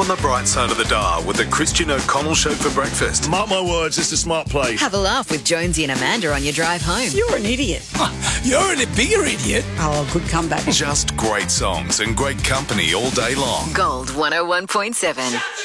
on the bright side of the dial with the Christian O'Connell Show for breakfast. Mark my words, it's a smart play. Have a laugh with Jonesy and Amanda on your drive home. You're an idiot. You're a bigger idiot. Oh, good comeback. Just great songs and great company all day long. Gold 101.7.